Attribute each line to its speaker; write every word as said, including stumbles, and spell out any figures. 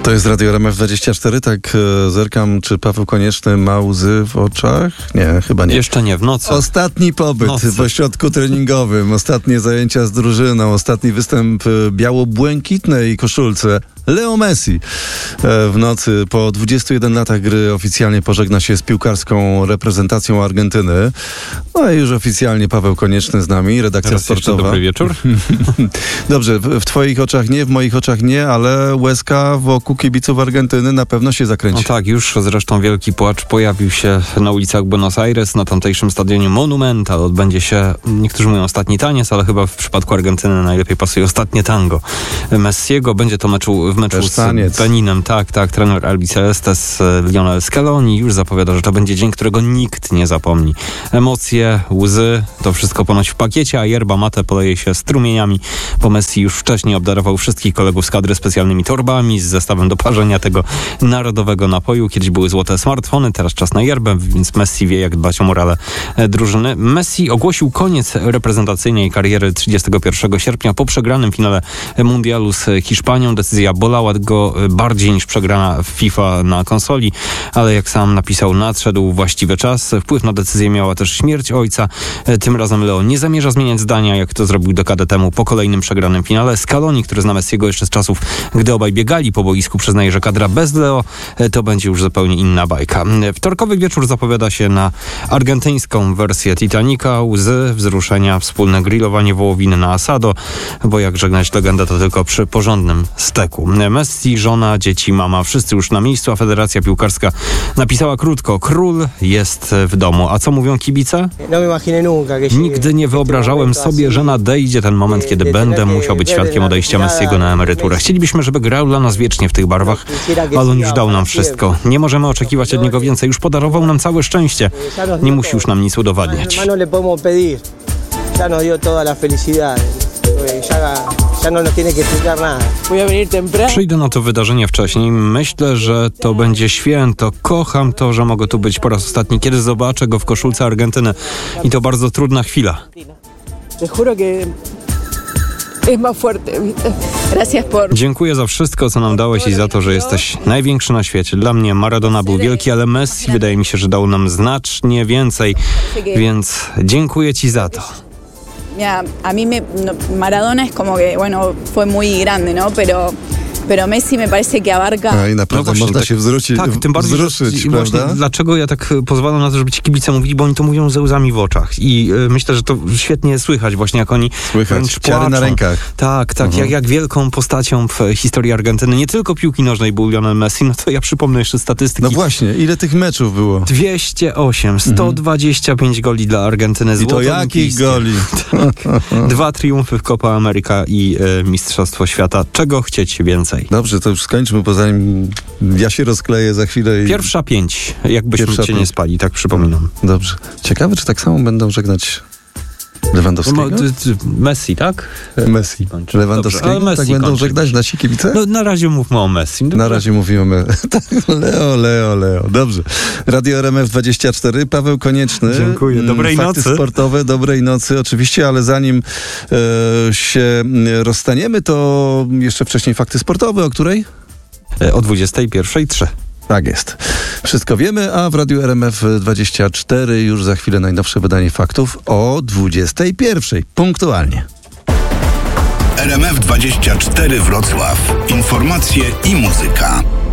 Speaker 1: To jest Radio R M F dwadzieścia cztery, tak e, zerkam, czy Paweł Konieczny ma łzy w oczach? Nie, chyba nie.
Speaker 2: Jeszcze nie, w nocy.
Speaker 1: Ostatni pobyt
Speaker 2: Nocy.
Speaker 1: w ośrodku treningowym, ostatnie zajęcia z drużyną, ostatni występ w biało-błękitnej koszulce. Leo Messi e, w nocy po dwudziestu jeden latach gry oficjalnie pożegna się z piłkarską reprezentacją Argentyny. No i już oficjalnie Paweł Konieczny z nami, redakcja
Speaker 2: Teraz
Speaker 1: sportowa.
Speaker 2: jeszcze dobry wieczór.
Speaker 1: Dobrze, w, w twoich oczach nie, w moich oczach nie, ale łezka wokół kibiców Argentyny na pewno się zakręci.
Speaker 2: No tak, już zresztą wielki płacz pojawił się na ulicach Buenos Aires, na tamtejszym stadionie Monumental. Odbędzie się, niektórzy mówią ostatni taniec, ale chyba w przypadku Argentyny najlepiej pasuje ostatnie tango Messiego. Będzie to meczu, w meczu
Speaker 1: Też
Speaker 2: z
Speaker 1: taniec.
Speaker 2: Beninem. Tak, tak, trener Albicelestes Lionel Scaloni już zapowiada, że to będzie dzień, którego nikt nie zapomni. Emocje, łzy, to wszystko ponoć w pakiecie, a yerba mate poleje się strumieniami, bo Messi już wcześniej obdarował wszystkich kolegów z kadry specjalnymi torbami z zestawem do parzenia tego narodowego napoju. Kiedyś były złote smartfony, teraz czas na yerbę, więc Messi wie, jak dbać o morale drużyny. Messi ogłosił koniec reprezentacyjnej kariery trzydziestego pierwszego sierpnia po przegranym finale mundialu z Hiszpanią. Decyzja bolała go bardziej niż przegrana w FIFA na konsoli, ale jak sam napisał, nadszedł właściwy czas. Wpływ na decyzję miała też śmierć ojca. Tym razem Leo nie zamierza zmieniać zdania, jak to zrobił dekadę temu po kolejnym przegranym finale. Scaloni, który zna Messiego jeszcze z czasów, gdy obaj biegali po boisku, przyznaje, że kadra bez Leo to będzie już zupełnie inna bajka. Wtorkowy wieczór zapowiada się na argentyńską wersję Titanica. Łzy, wzruszenia, wspólne grillowanie wołowiny na asado, bo jak żegnać legendę, to tylko przy porządnym steku. Messi, żona, dzieci, mama, wszyscy już na miejscu, a Federacja Piłkarska napisała krótko: król jest w domu. A co mówią kibice? Nigdy nie wyobrażałem sobie, że nadejdzie ten moment, kiedy będę musiał być świadkiem odejścia Messiego na emeryturę. Chcielibyśmy, żeby grał dla nas wiecznie w tych barwach, ale on już dał nam wszystko. Nie możemy oczekiwać od niego więcej. Już podarował nam całe szczęście. Nie musi już nam nic udowadniać. Przyjdę na to wydarzenie wcześniej. Myślę, że to będzie święto. Kocham to, że mogę tu być po raz ostatni, kiedy zobaczę go w koszulce Argentyny. I to bardzo trudna chwila. Dziękuję za wszystko, co nam dałeś i za to, że jesteś największy na świecie. Dla mnie Maradona był wielki, ale Messi wydaje mi się, że dał nam znacznie więcej, więc dziękuję ci za to.
Speaker 3: Mira, a mí me, no, Maradona es como que, bueno, fue muy grande, ¿no? Pero, pero Messi me parece que abarca...
Speaker 1: A i naprawdę
Speaker 2: no właśnie,
Speaker 1: można
Speaker 2: tak,
Speaker 1: się wzrucić,
Speaker 2: tak, tym bardziej,
Speaker 1: wzruszyć,
Speaker 2: że,
Speaker 1: prawda?
Speaker 2: Właśnie, dlaczego ja tak pozwalam na to, żeby ci kibice mówili, bo oni to mówią ze łzami w oczach. I y, myślę, że to świetnie słychać właśnie, jak oni
Speaker 1: Słychać, ciary
Speaker 2: płaczą.
Speaker 1: na rękach.
Speaker 2: Tak, tak,
Speaker 1: Mhm.
Speaker 2: jak, jak wielką postacią w historii Argentyny, nie tylko piłki nożnej był Lionel Messi, no to ja przypomnę jeszcze statystyki.
Speaker 1: No właśnie, ile tych meczów było?
Speaker 2: dwieście osiem, sto dwadzieścia pięć goli dla Argentyny.
Speaker 1: I to jakich goli?
Speaker 2: Tak. Dwa triumfy w Copa America i y, Mistrzostwo Świata. Czego chcieć więcej?
Speaker 1: Dobrze, to już skończmy, bo zanim ja się rozkleję za chwilę. I...
Speaker 2: Pierwsza pięć, jakbyśmy
Speaker 1: Pierwsza
Speaker 2: cię
Speaker 1: pięć.
Speaker 2: nie spali, tak przypominam.
Speaker 1: Dobrze. Ciekawe, czy tak samo będą żegnać Lewandowskiego?
Speaker 2: No, ty, ty, Messi, tak?
Speaker 1: Messi.
Speaker 2: Kończy.
Speaker 1: Lewandowskiego?
Speaker 2: Dobrze, ale Messi
Speaker 1: tak będą
Speaker 2: kończy.
Speaker 1: żegnać nasi kibice?
Speaker 2: No, na razie mówmy o Messi.
Speaker 1: Na razie mówimy tak, Leo, Leo, Leo. Dobrze. Radio R M F dwadzieścia cztery, Paweł Konieczny.
Speaker 2: Dziękuję. Dobrej
Speaker 1: Fakty
Speaker 2: nocy.
Speaker 1: sportowe, dobrej nocy oczywiście, ale zanim e, się rozstaniemy, to jeszcze wcześniej fakty sportowe, o której?
Speaker 2: O dwudziestej pierwszej trzy.
Speaker 1: Tak jest. Wszystko wiemy, a w Radiu R M F dwadzieścia cztery już za chwilę najnowsze wydanie faktów o dwudziestej pierwszej. Punktualnie.
Speaker 4: R M F dwadzieścia cztery Wrocław. Informacje i muzyka.